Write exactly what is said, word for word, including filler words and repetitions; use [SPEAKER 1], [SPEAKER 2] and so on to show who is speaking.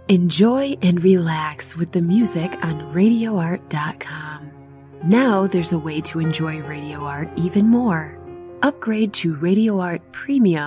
[SPEAKER 1] Enjoy and relax with the music on radio art dot com. Now there's a way to enjoy Radio Art even more. Upgrade to Radio Art Premium